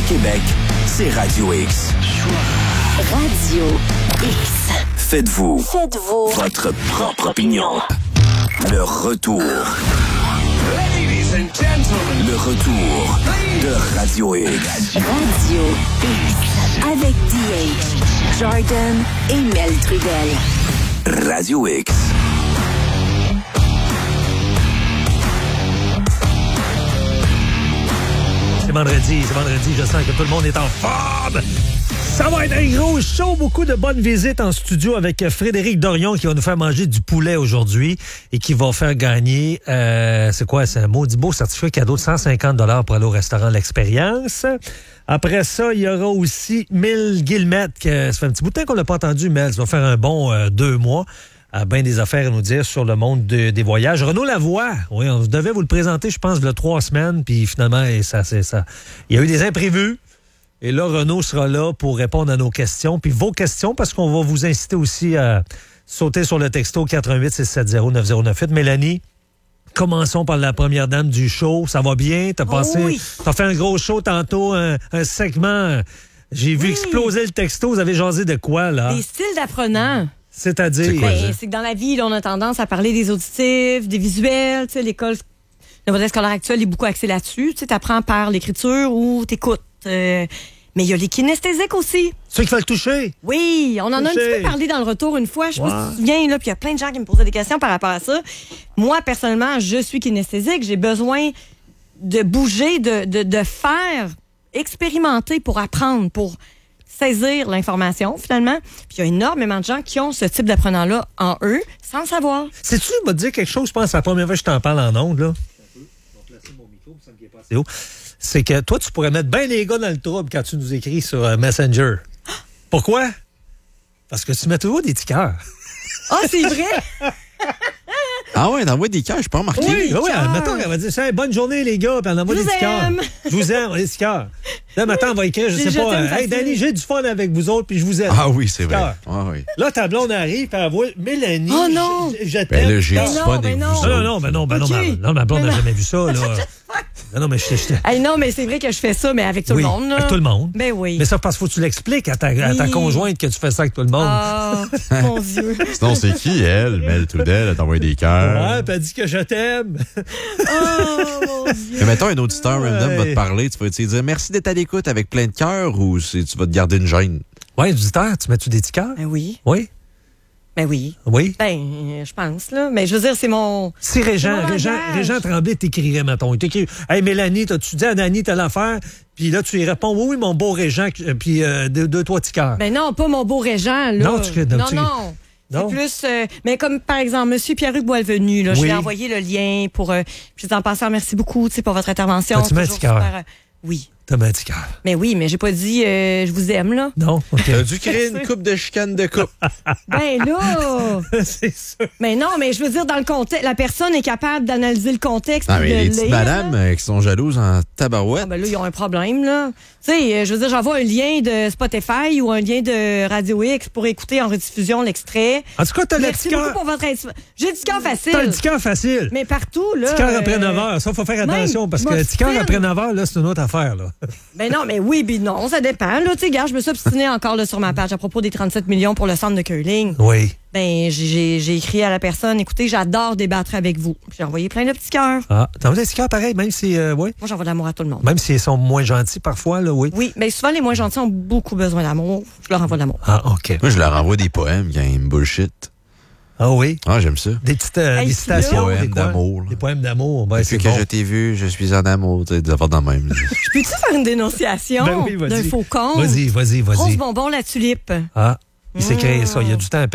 Québec, c'est Radio X. Radio X. Faites-vous votre propre opinion. Le retour. Le retour de Radio X. Radio X. Avec DH, Jordan et Mel Trudel. Radio X. C'est vendredi, je sens que tout le monde est en forme. Ça va être un gros show, beaucoup de bonnes visites en studio avec Frédéric Dorion qui va nous faire manger du poulet aujourd'hui et qui va faire gagner, c'est un maudit beau certificat cadeau de 150 $ pour aller au restaurant L'Expérience. Après ça, il y aura aussi Mel Guillemette, que ça fait un petit bout de temps qu'on l'a pas entendu, Mel, ça va faire un bon 2 mois. Bien des affaires à nous dire sur le monde des voyages. Renaud Lavoie, oui, on devait vous le présenter, je pense, il y a 3 semaines, puis finalement, ça. Il y a eu des imprévus. Et là, Renaud sera là pour répondre à nos questions, puis vos questions, parce qu'on va vous inciter aussi à sauter sur le texto 418-670-9098. Mélanie, commençons par la première dame du show. Ça va bien? T'as fait un gros show tantôt, un segment. J'ai vu exploser le texto. Vous avez jasé de quoi, là? Des styles d'apprenants. C'est-à-dire? C'est que dans la vie, là, on a tendance à parler des auditifs, des visuels. L'école, le modèle scolaire actuel est beaucoup axé là-dessus. Tu apprends par l'écriture ou t'écoutes. Mais il y a les kinesthésiques aussi. Ceux qu'il faut le toucher. Oui, on en a un petit peu parlé dans le retour une fois. Je sais pas si tu te souviens, là, puis il y a plein de gens qui me posaient des questions par rapport à ça. Moi, personnellement, je suis kinesthésique. J'ai besoin de bouger, de faire, expérimenter pour apprendre, pour saisir l'information, finalement. Puis il y a énormément de gens qui ont ce type d'apprenant-là en eux, sans le savoir. Sais-tu, je vais te dire quelque chose, je pense, c'est la première fois que je t'en parle en ondes, là. Je vais placer mon micro, ça me fait pas assez haut. C'est que toi, tu pourrais mettre bien les gars dans le trouble quand tu nous écris sur Messenger. Pourquoi? Parce que tu mets toujours des petits cœurs. Ah, c'est vrai? Ah ouais, d'envoyer des cœurs, je peux remarquer. Oui, mettons qu'elle va dire bonne journée, les gars, puis elle envoie des petits cœurs. Je vous aime, des petits cœurs. Là, maintenant, on va écrire, je sais pas, hey, Danny, j'ai du fun avec vous autres, puis je vous aime. Ah oui, c'est vrai. Ah, oui. Là, ta blonde arrive, puis elle voit Mélanie. Oh non! Je t'aime. Ben là, j'ai du fun avec vous autres. Non, ma blonde n'a jamais vu ça, là. Non, mais Hey, non, mais c'est vrai que je fais ça, mais avec tout le monde. Là. Avec tout le monde. Ben oui. Mais ça, parce qu'il faut que tu l'expliques à ta conjointe que tu fais ça avec tout le monde. Ah, mon Dieu. Sinon, c'est qui, elle? Mel Trudel, elle t'a envoyé des cœurs. Ouais, puis elle dit que je t'aime. Oh, mon Dieu. Mais mettons, un auditeur random va te parler, tu vas te dire merci d'être à l'écoute avec plein de cœurs ou tu vas te garder une gêne? Ouais, auditeur, tu mets-tu des petits cœurs? Ben oui. Oui? Ben oui. Oui? Ben, je pense, là. Mais je veux dire, c'est mon... Si Régent Tremblay t'écrirait, mettons. Il t'écrit « Hey, Mélanie, t'as-tu dit à Dani telle affaire? » Puis là, tu lui réponds « Oui, mon beau Régent. » Puis 2-3 petits cœurs. Ben non, pas mon beau Régent, là. Non, non. C'est plus... mais comme, par exemple, M. Pierre-Hugues Boisvenu, là, je lui ai envoyé le lien pour... je suis en passant, merci beaucoup, pour votre intervention. Tu mets un petit cœur. Oui. T'as mis un petit cœur. Mais oui, mais j'ai pas dit je vous aime, là. Non, OK. T'as dû créer une coupe de chicane de coupe. Ben là! C'est sûr. Mais non, mais je veux dire, dans le contexte, la personne est capable d'analyser le contexte. Ah, mais les petites madames qui sont jalouses en tabarouette. Ah, ben là, ils ont un problème, là. Tu sais, je veux dire, j'envoie un lien de Spotify ou un lien de Radio X pour écouter en rediffusion l'extrait. En tout cas, t'as le petit cœur. Merci beaucoup pour votre... J'ai du cœur facile. T'as le petit cœur facile. Mais partout, là... Petit cœur après 9 heures. Ça, faut faire attention parce que le petit cœur après 9 heures, là, c'est une autre affaire, là. Ben non, mais oui, puis non, ça dépend. Là, tu sais, gars, je me suis obstinée encore là, sur ma page à propos des 37 millions pour le centre de curling. Oui. Ben, j'ai écrit à la personne, écoutez, j'adore débattre avec vous. J'ai envoyé plein de petits cœurs. Ah, t'as envoyé des petits cœurs pareil, même si, oui. Moi, j'envoie de l'amour à tout le monde. Même s'ils sont moins gentils parfois, là, oui. Oui, mais souvent, les moins gentils ont beaucoup besoin d'amour. Je leur envoie de l'amour. Ah, OK. Moi, je leur envoie des poèmes quand ils me bullshit. Ah oui? Ah, j'aime ça. Des petites citations. Des poèmes d'amour. Des poèmes d'amour. Ben, depuis que je t'ai vu, je suis en amour. Tu sais, des affaires de même. Je peux-tu faire une dénonciation d'un faux con? Vas-y. Rose bonbon, la tulipe. Ah, il s'est créé ça. Il y a du temps à